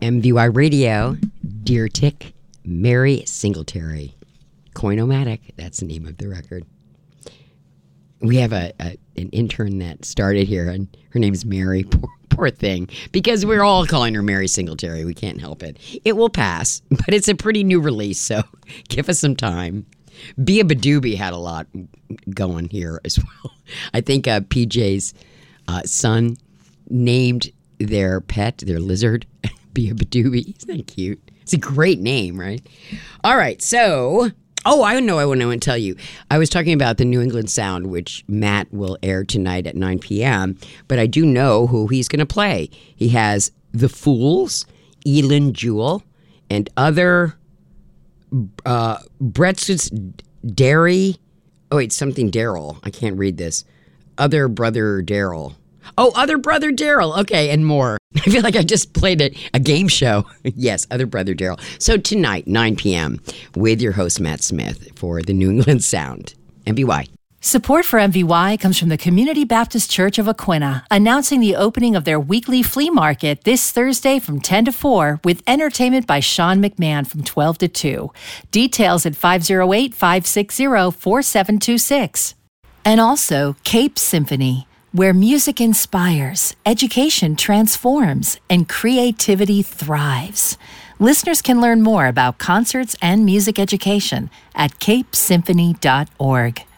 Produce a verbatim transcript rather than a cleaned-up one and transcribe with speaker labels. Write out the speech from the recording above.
Speaker 1: M V Y Radio, Deer Tick, Mary Singletary. Coinomatic, that's the name of the record. We have a, a an intern that started here, and her name's Mary. Poor, poor thing. Because we're all calling her Mary Singletary. We can't help it. It will pass, but it's a pretty new release, so give us some time. Bia Badoobie had a lot going here as well. I think uh, P J's uh, son named their pet, their lizard, Bia Badoobie. Isn't that cute? It's a great name, right? All right, so... Oh, I know I want to tell you. I was talking about the New England Sound, which Matt will air tonight at nine p.m., but I do know who he's going to play. He has The Fools, Elin Jewell, and other uh, Brett's Dairy. Oh, wait, something Daryl. I can't read this. Other Brother Daryl. Oh, Other Brother Daryl. Okay, and more. I feel like I just played a, a game show. Yes, Other Brother Daryl. So tonight, nine p.m., with your host, Matt Smith, for the New England Sound. M V Y.
Speaker 2: Support for M V Y comes from the Community Baptist Church of Aquinnah, announcing the opening of their weekly flea market this Thursday from ten to four, with entertainment by Sean McMahon from twelve to two. Details at five oh eight, five six zero, four seven two six. And also Cape Symphony, where music inspires, education transforms, and creativity thrives. Listeners can learn more about concerts and music education at cape symphony dot org.